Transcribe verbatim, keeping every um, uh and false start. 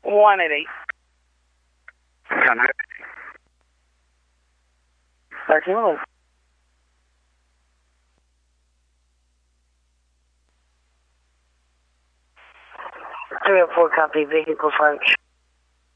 One at eight. Ten eight. Thirteen minutes. Three or four copy vehicle function.